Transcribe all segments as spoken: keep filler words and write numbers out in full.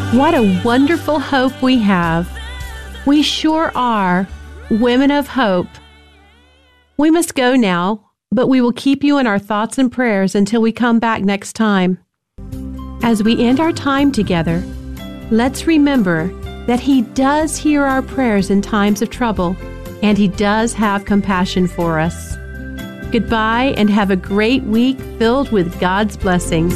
What a wonderful hope we have. We sure are women of hope. We must go now, but we will keep you in our thoughts and prayers until we come back next time. As we end our time together, let's remember that He does hear our prayers in times of trouble, and He does have compassion for us. Goodbye, and have a great week filled with God's blessings.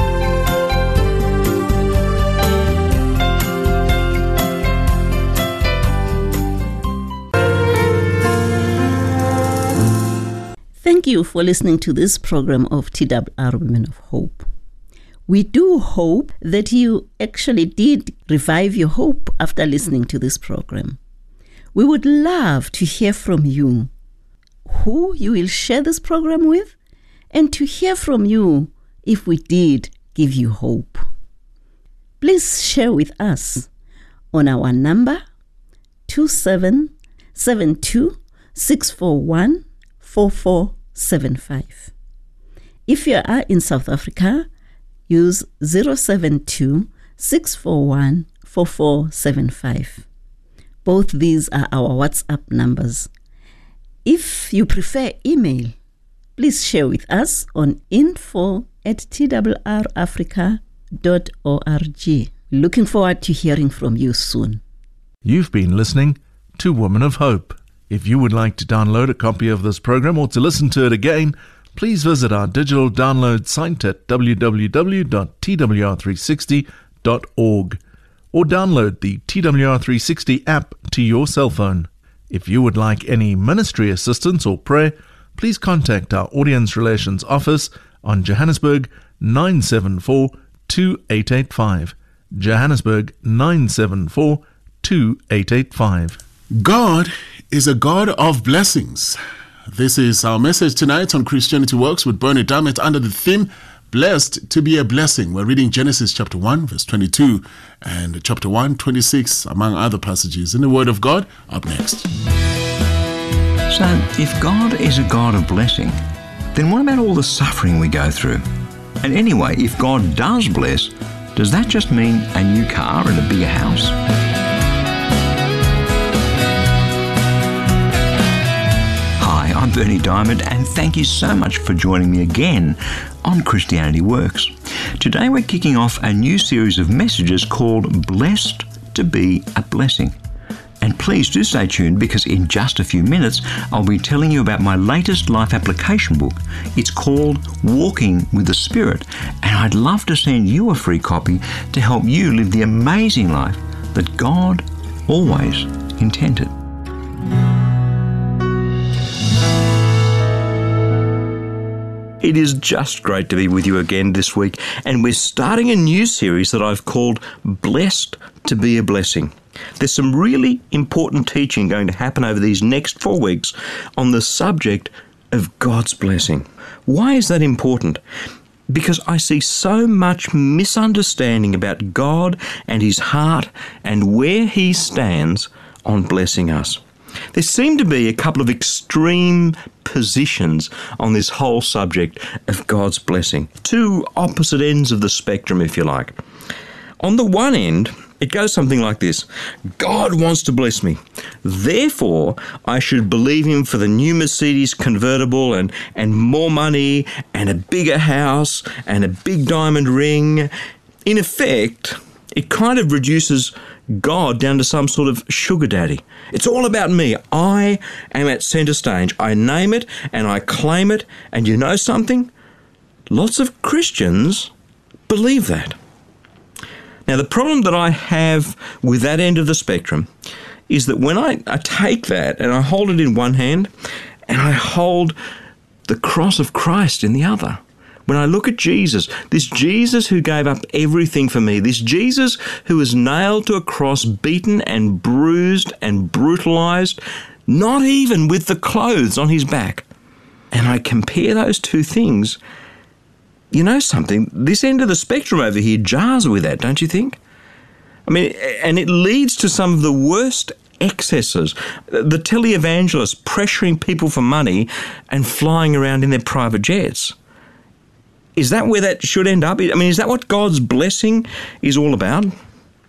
Thank you for listening to this program of T W R Women of Hope. We do hope that you actually did revive your hope after listening to this program. We would love to hear from you, who you will share this program with, and to hear from you if we did give you hope. Please share with us on our number two seven seven two, six four one, four four seven five. If you are in South Africa, use zero seven two, six four one, four four seven five. Both these are our WhatsApp numbers. If you prefer email, please share with us on info at t w r africa dot org. Looking forward to hearing from you soon. You've been listening to Woman of Hope. If you would like to download a copy of this program or to listen to it again, please visit our digital download site at w w w dot t w r three sixty dot org or download the T W R three sixty app to your cell phone. If you would like any ministry assistance or prayer, please contact our Audience Relations Office on Johannesburg nine seven four, two eight eight five. Johannesburg nine seven four, two eight eight five. God is a God of blessings. This is our message tonight on Christianity Works with Bernie Dummett under the theme, Blessed to be a Blessing. We're reading Genesis chapter one, verse twenty-two, and chapter one, twenty-six, among other passages in the Word of God. Up next. So, if God is a God of blessing, then what about all the suffering we go through? And anyway, if God does bless, does that just mean a new car and a bigger house? I'm Bernie Diamond, and thank you so much for joining me again on Christianity Works. Today we're kicking off a new series of messages called Blessed to be a Blessing. And please do stay tuned, because in just a few minutes I'll be telling you about my latest life application book. It's called Walking with the Spirit, and I'd love to send you a free copy to help you live the amazing life that God always intended. It is just great to be with you again this week, and we're starting a new series that I've called Blessed to be a Blessing. There's some really important teaching going to happen over these next four weeks on the subject of God's blessing. Why is that important? Because I see so much misunderstanding about God and His heart and where He stands on blessing us. There seem to be a couple of extreme positions on this whole subject of God's blessing. Two opposite ends of the spectrum, if you like. On the one end, it goes something like this. God wants to bless me. Therefore, I should believe Him for the new Mercedes convertible and, and more money and a bigger house and a big diamond ring. In effect, it kind of reduces God down to some sort of sugar daddy. It's all about me. I am at centre stage. I name it and I claim it. And you know something? Lots of Christians believe that. Now, the problem that I have with that end of the spectrum is that when I, I take that and I hold it in one hand and I hold the cross of Christ in the other, when I look at Jesus, this Jesus who gave up everything for me, this Jesus who was nailed to a cross, beaten and bruised and brutalized, not even with the clothes on His back, and I compare those two things, you know something, this end of the spectrum over here jars with that, don't you think? I mean, and it leads to some of the worst excesses. The televangelists pressuring people for money and flying around in their private jets. Is that where that should end up? I mean, is that what God's blessing is all about?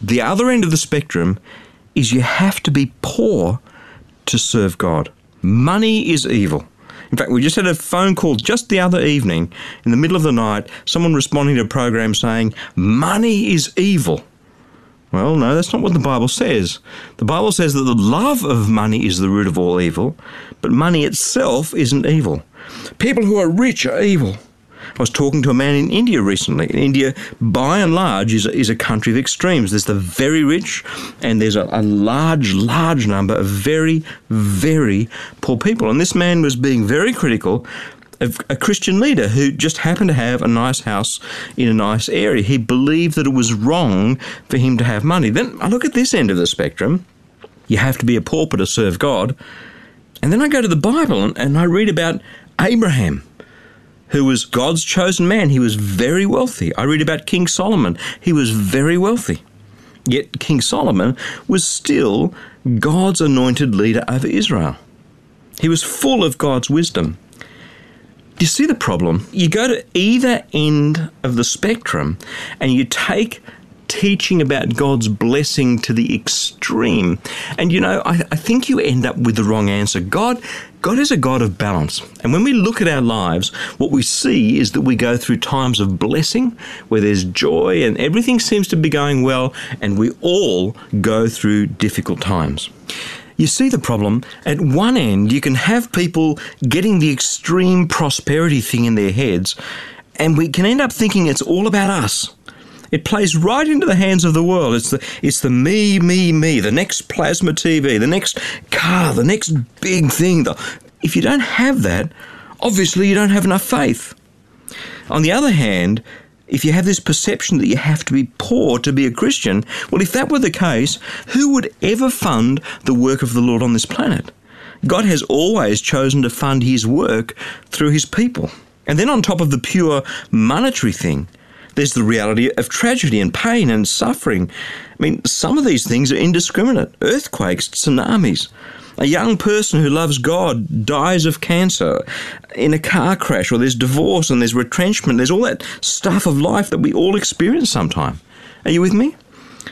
The other end of the spectrum is you have to be poor to serve God. Money is evil. In fact, we just had a phone call just the other evening, in the middle of the night, someone responding to a program saying, money is evil. Well, no, that's not what the Bible says. The Bible says that the love of money is the root of all evil, but money itself isn't evil. People who are rich are evil. I was talking to a man in India recently. India, by and large, is a, is a country of extremes. There's the very rich, and there's a, a large, large number of very, very poor people. And this man was being very critical of a Christian leader who just happened to have a nice house in a nice area. He believed that it was wrong for him to have money. Then I look at this end of the spectrum. You have to be a pauper to serve God. And then I go to the Bible and, and I read about Abraham, who was God's chosen man. He was very wealthy. I read about King Solomon. He was very wealthy. Yet King Solomon was still God's anointed leader over Israel. He was full of God's wisdom. Do you see the problem? You go to either end of the spectrum and you take teaching about God's blessing to the extreme. And, you know, I, I think you end up with the wrong answer. God, God is a God of balance. And when we look at our lives, what we see is that we go through times of blessing where there's joy and everything seems to be going well, and we all go through difficult times. You see the problem? At one end, you can have people getting the extreme prosperity thing in their heads, and we can end up thinking it's all about us. It plays right into the hands of the world. It's the it's the me, me, me, the next plasma T V, the next car, the next big thing. The, if you don't have that, obviously you don't have enough faith. On the other hand, if you have this perception that you have to be poor to be a Christian, well, if that were the case, who would ever fund the work of the Lord on this planet? God has always chosen to fund his work through his people. And then on top of the pure monetary thing, there's the reality of tragedy and pain and suffering. I mean, some of these things are indiscriminate. Earthquakes, tsunamis. A young person who loves God dies of cancer in a car crash, or there's divorce and there's retrenchment. There's all that stuff of life that we all experience sometime. Are you with me?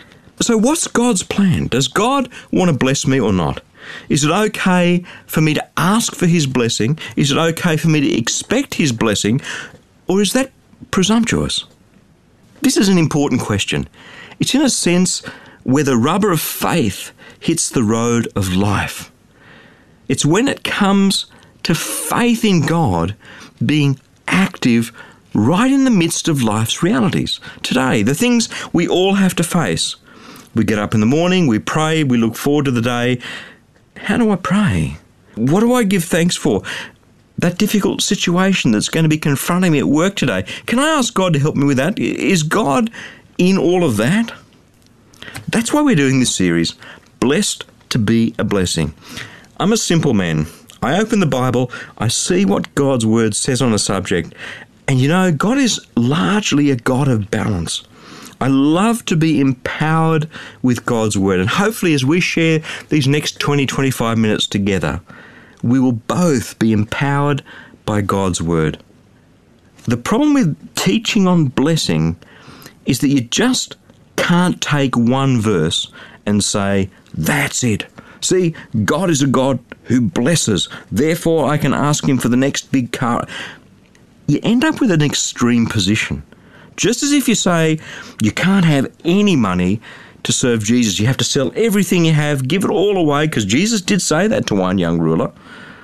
So what's God's plan? Does God want to bless me or not? Is it okay for me to ask for his blessing? Is it okay for me to expect his blessing? Or is that presumptuous? This is an important question. It's in a sense where the rubber of faith hits the road of life. It's when it comes to faith in God being active right in the midst of life's realities. Today, the things we all have to face. We get up in the morning, we pray, we look forward to the day. How do I pray? What do I give thanks for? That difficult situation that's going to be confronting me at work today. Can I ask God to help me with that? Is God in all of that? That's why we're doing this series, Blessed to be a Blessing. I'm a simple man. I open the Bible, I see what God's word says on a subject, and you know, God is largely a God of balance. I love to be empowered with God's word, and hopefully as we share these next twenty, twenty-five minutes together, we will both be empowered by God's word. The problem with teaching on blessing is that you just can't take one verse and say, that's it. See, God is a God who blesses. Therefore, I can ask him for the next big car. You end up with an extreme position. Just as if you say, you can't have any money to serve Jesus. You have to sell everything you have, give it all away, because Jesus did say that to one young ruler.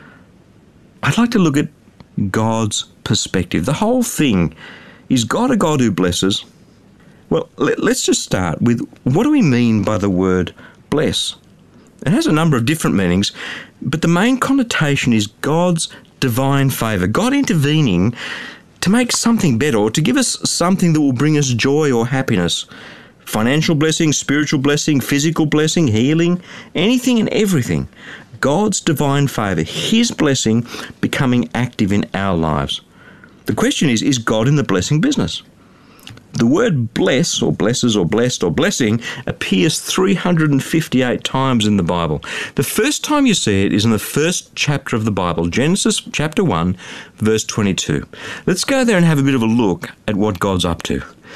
I'd like to look at God's perspective. The whole thing, is God a God who blesses? Well, let, let's just start with, what do we mean by the word bless? It has a number of different meanings, but the main connotation is God's divine favour, God intervening to make something better, or to give us something that will bring us joy or happiness. Financial blessing, spiritual blessing, physical blessing, healing, anything and everything. God's divine favour, his blessing becoming active in our lives. The question is, is God in the blessing business? The word bless, or blesses, or blessed, or blessing appears three hundred fifty-eight times in the Bible. The first time you see it is in the first chapter of the Bible, Genesis chapter one, verse twenty-two. Let's go there and have a bit of a look at what God's up to.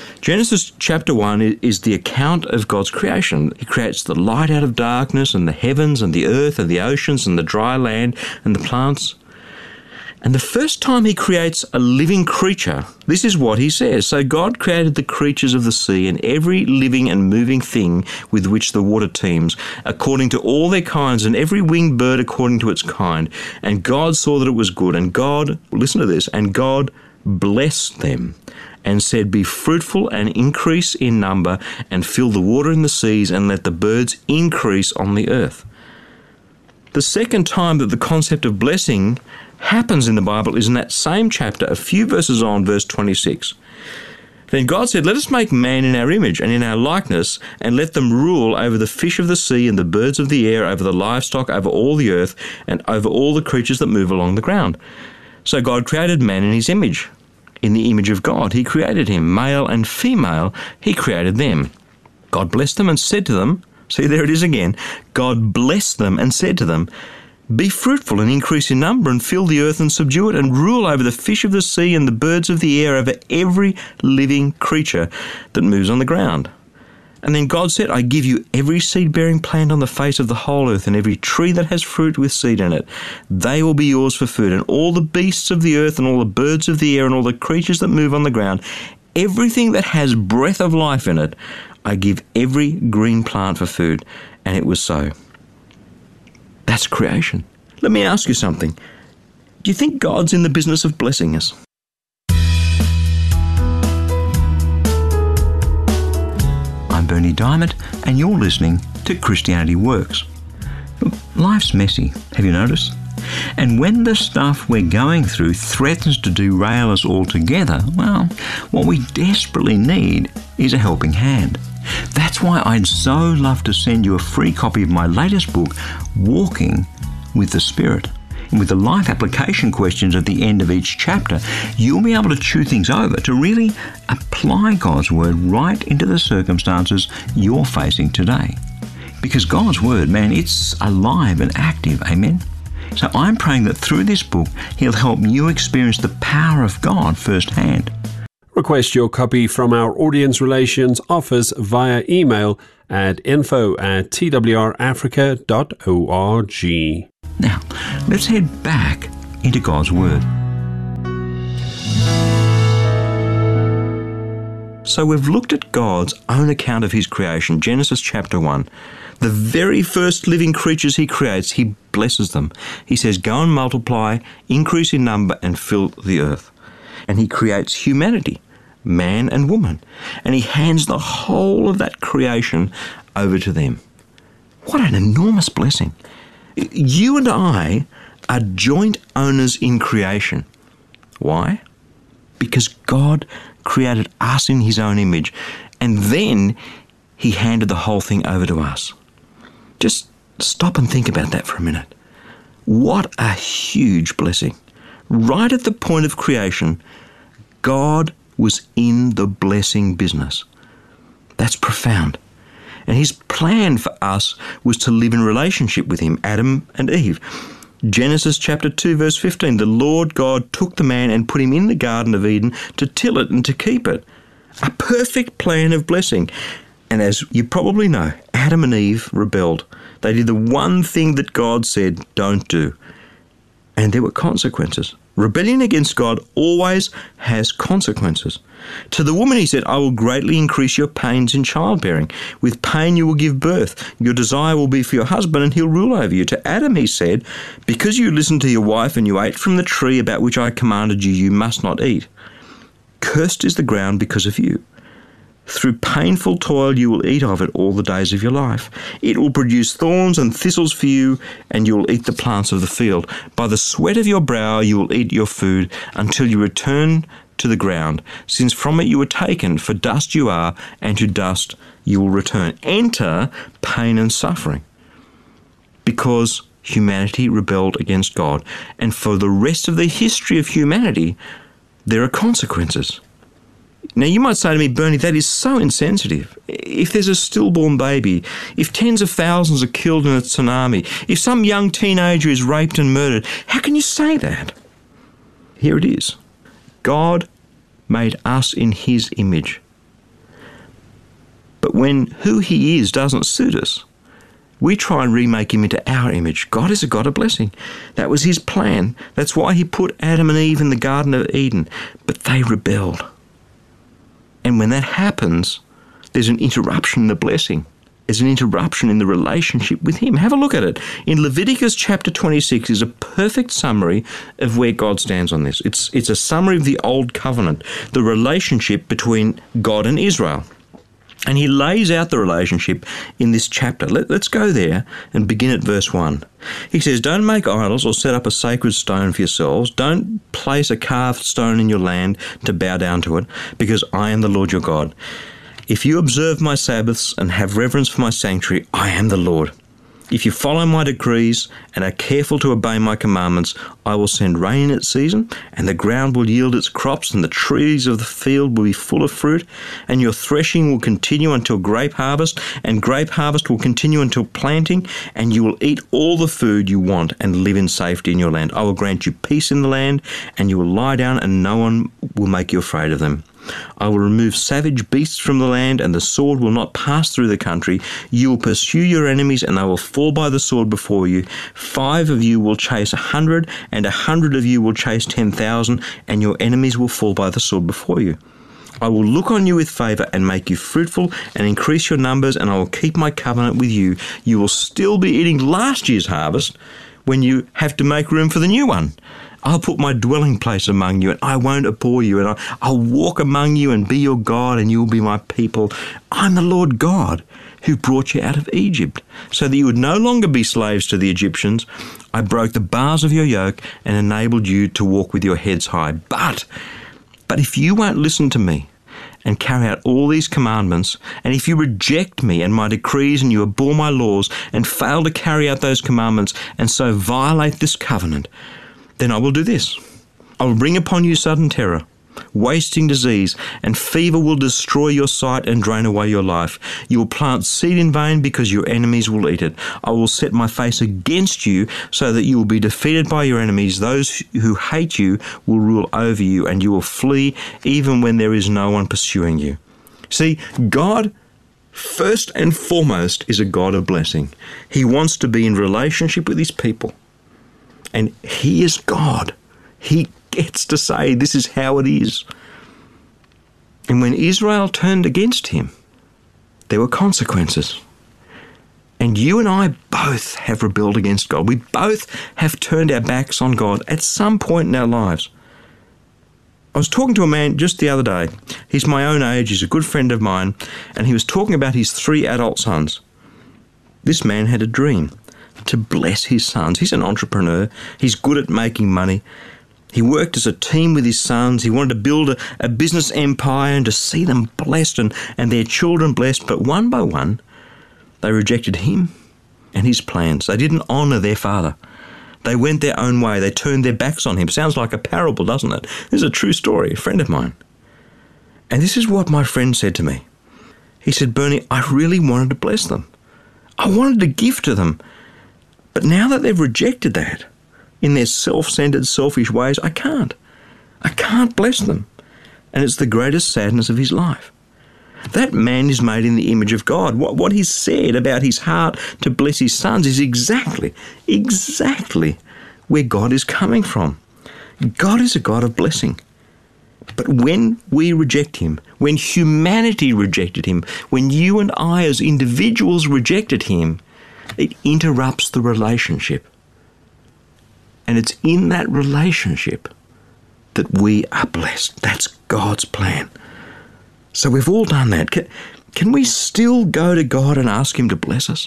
Genesis chapter one is the account of God's creation. He creates the light out of darkness and the heavens and the earth and the oceans and the dry land and the plants. And the first time he creates a living creature, this is what he says. So God created the creatures of the sea and every living and moving thing with which the water teems, according to all their kinds, and every winged bird according to its kind. And God saw that it was good. And God, listen to this, and God blessed them and said, be fruitful and increase in number and fill the water in the seas and let the birds increase on the earth. The second time that the concept of blessing happens in the Bible is in that same chapter, a few verses on, verse twenty-six. Then God said, let us make man in our image and in our likeness, and let them rule over the fish of the sea and the birds of the air, over the livestock, over all the earth, and over all the creatures that move along the ground. So God created man in his image. In the image of God, he created him. Male and female, he created them. God blessed them and said to them, see, there it is again. God blessed them and said to them, be fruitful and increase in number and fill the earth and subdue it and rule over the fish of the sea and the birds of the air, over every living creature that moves on the ground. And then God said, I give you every seed-bearing plant on the face of the whole earth and every tree that has fruit with seed in it. They will be yours for food. And all the beasts of the earth and all the birds of the air and all the creatures that move on the ground, everything that has breath of life in it, I give every green plant for food. And it was so. That's creation. Let me ask you something. Do you think God's in the business of blessing us? I'm Bernie Diamond, and you're listening to Christianity Works. Look, life's messy, have you noticed? And when the stuff we're going through threatens to derail us altogether, well, what we desperately need is a helping hand. That's why I'd so love to send you a free copy of my latest book, Walking with the Spirit. And with the life application questions at the end of each chapter, you'll be able to chew things over to really apply God's Word right into the circumstances you're facing today. Because God's Word, man, it's alive and active, amen? So I'm praying that through this book, He'll help you experience the power of God firsthand. Request your copy from our Audience Relations Office via email at info at t w r africa dot org. Now, let's head back into God's Word. So we've looked at God's own account of His creation, Genesis chapter one. The very first living creatures He creates, He blesses them. He says, go and multiply, increase in number, and fill the earth. And He creates humanity, man and woman, and He hands the whole of that creation over to them. What an enormous blessing. You and I are joint owners in creation. Why? Because God created us in His own image, and then He handed the whole thing over to us. Just stop and think about that for a minute. What a huge blessing. Right at the point of creation, God was in the blessing business. That's profound. And His plan for us was to live in relationship with Him, Adam and Eve. Genesis chapter two, verse fifteen, the Lord God took the man and put him in the Garden of Eden to till it and to keep it. A perfect plan of blessing. And as you probably know, Adam and Eve rebelled. They did the one thing that God said, don't do. And there were consequences. Rebellion against God always has consequences. To the woman He said, I will greatly increase your pains in childbearing. With pain you will give birth. Your desire will be for your husband, and he'll rule over you. To Adam He said, because you listened to your wife and you ate from the tree about which I commanded you, you must not eat. Cursed is the ground because of you. Through painful toil you will eat of it all the days of your life. It will produce thorns and thistles for you, and you will eat the plants of the field. By the sweat of your brow you will eat your food until you return to the ground, since from it you were taken, for dust you are, and to dust you will return. Enter pain and suffering. Because humanity rebelled against God, and for the rest of the history of humanity, there are consequences. Now, you might say to me, Bernie, that is so insensitive. If there's a stillborn baby, if tens of thousands are killed in a tsunami, if some young teenager is raped and murdered, how can you say that? Here it is. God made us in His image. when who he is doesn't suit us, we try and remake him into our image. God is a God of blessing. That was his plan. That's why he put Adam and Eve in the Garden of Eden. But they rebelled. And when that happens, there's an interruption in the blessing. There's an interruption in the relationship with him. Have a look at it. In Leviticus chapter twenty-six is a perfect summary of where God stands on this. It's, it's a summary of the Old Covenant, the relationship between God and Israel. And he lays out the relationship in this chapter. Let, let's go there and begin at verse one. He says, "Don't make idols or set up a sacred stone for yourselves. Don't place a carved stone in your land to bow down to it, because I am the Lord your God. If you observe my Sabbaths and have reverence for my sanctuary, I am the Lord. If you follow my decrees and are careful to obey my commandments, I will send rain in its season, and the ground will yield its crops, and the trees of the field will be full of fruit, and your threshing will continue until grape harvest, and grape harvest will continue until planting, and you will eat all the food you want and live in safety in your land. I will grant you peace in the land, and you will lie down, and no one will make you afraid of them. I will remove savage beasts from the land, and the sword will not pass through the country. You will pursue your enemies, and they will fall by the sword before you. Five of you will chase a hundred, and a hundred of you will chase ten thousand, and your enemies will fall by the sword before you. I will look on you with favour and make you fruitful and increase your numbers, and I will keep my covenant with you. You will still be eating last year's harvest when you have to make room for the new one. I'll put my dwelling place among you, and I won't abhor you, and I'll walk among you and be your God, and you will be my people. I'm the Lord God who brought you out of Egypt, so that you would no longer be slaves to the Egyptians. I broke the bars of your yoke and enabled you to walk with your heads high. But, but if you won't listen to me and carry out all these commandments, and if you reject me and my decrees, and you abhor my laws and fail to carry out those commandments, and so violate this covenant, then I will do this. I will bring upon you sudden terror, wasting disease, and fever will destroy your sight and drain away your life. You will plant seed in vain because your enemies will eat it. I will set my face against you so that you will be defeated by your enemies. Those who hate you will rule over you, and you will flee even when there is no one pursuing you." See, God, first and foremost, is a God of blessing. He wants to be in relationship with his people. And he is God. He gets to say this is how it is. And when Israel turned against him, there were consequences. And you and I both have rebelled against God. We both have turned our backs on God at some point in our lives. I was talking to a man just the other day. He's my own age. He's a good friend of mine. And he was talking about his three adult sons. This man had a dream to bless his sons. He's an entrepreneur. He's good at making money. He worked as a team with his sons. He wanted to build a, a business empire and to see them blessed and, and their children blessed. But one by one, they rejected him and his plans. They didn't honour their father. They went their own way. They turned their backs on him. Sounds like a parable, doesn't it? This is a true story, a friend of mine. And this is what my friend said to me. He said, "Bernie, I really wanted to bless them. I wanted to give to them. But now that they've rejected that in their self-centered, selfish ways, I can't. I can't bless them." And it's the greatest sadness of his life. That man is made in the image of God. What, what he said about his heart to bless his sons is exactly, exactly where God is coming from. God is a God of blessing. But when we reject him, when humanity rejected him, when you and I as individuals rejected him, it interrupts the relationship. And it's in that relationship that we are blessed. That's God's plan. So we've all done that. Can, can we still go to God and ask him to bless us?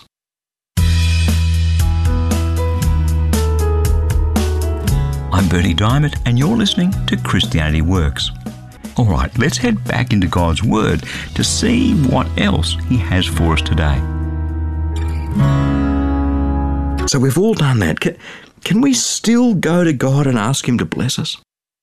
I'm Bernie Diamond, and you're listening to Christianity Works. All right, let's head back into God's Word to see what else he has for us today. So we've all done that. Can, can we still go to God and ask him to bless us?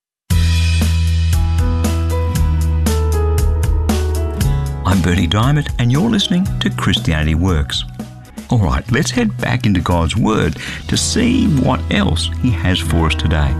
I'm Bernie Diamond, and you're listening to Christianity Works. All right, let's head back into God's Word to see what else he has for us today.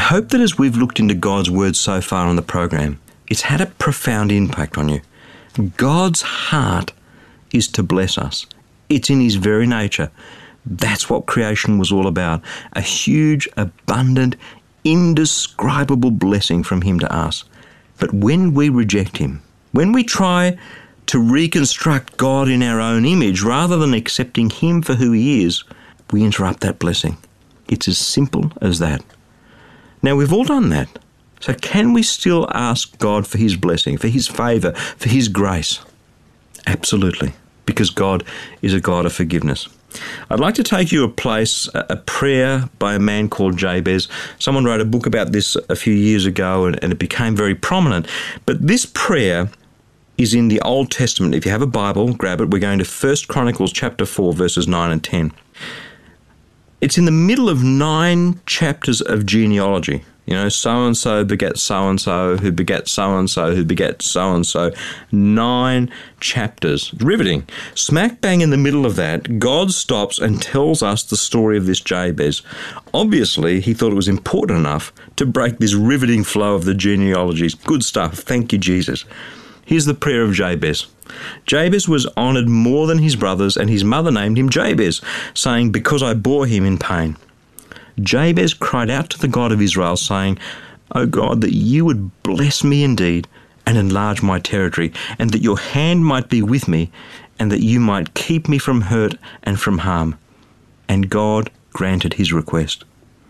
hope that as we've looked into God's Word so far on the program, it's had a profound impact on you. God's heart is to bless us. It's in His very nature. That's what creation was all about. A huge, abundant, indescribable blessing from Him to us. But when we reject Him, when we try to reconstruct God in our own image rather than accepting Him for who He is, we interrupt that blessing. It's as simple as that. Now, we've all done that. So can we still ask God for His blessing, for His favour, for His grace? Absolutely, because God is a God of forgiveness. I'd like to take you a place, a prayer by a man called Jabez. Someone wrote a book about this a few years ago, and, and it became very prominent. But this prayer is in the Old Testament. If you have a Bible, grab it. We're going to First Chronicles chapter four, verses nine and ten. It's in the middle of nine chapters of genealogy. You know, so-and-so begat so-and-so, who begat so-and-so, who begat so-and-so. Nine chapters. Riveting. Smack bang in the middle of that, God stops and tells us the story of this Jabez. Obviously, he thought it was important enough to break this riveting flow of the genealogies. Good stuff. Thank you, Jesus. Here's the prayer of Jabez. Jabez was honoured more than his brothers, and his mother named him Jabez, saying, because I bore him in pain. Jabez cried out to the God of Israel, saying, O God, that you would bless me indeed and enlarge my territory, and that your hand might be with me, and that you might keep me from hurt and from harm. And God granted his request.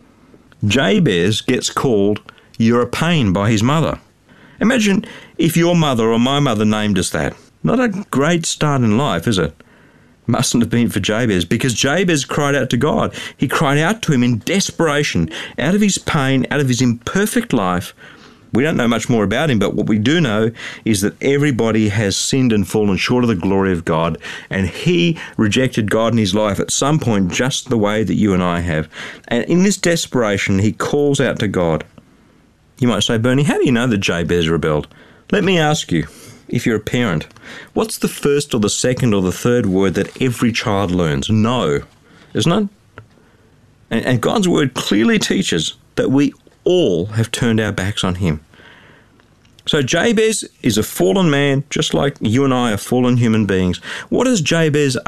Jabez gets called, you're a pain, by his mother. Imagine if your mother or my mother named us that. Not a great start in life, is it? Mustn't have been for Jabez, because Jabez cried out to God. He cried out to him in desperation, out of his pain, out of his imperfect life. We don't know much more about him, but what we do know is that everybody has sinned and fallen short of the glory of God, and he rejected God in his life at some point, just the way that you and I have. And in this desperation, he calls out to God. You might say, Bernie, how do you know that Jabez rebelled? Let me ask you. If you're a parent, what's the first or the second or the third word that every child learns? No, isn't it? And, and God's word clearly teaches that we all have turned our backs on him. So Jabez is a fallen man, just like you and I are fallen human beings. What does Jabez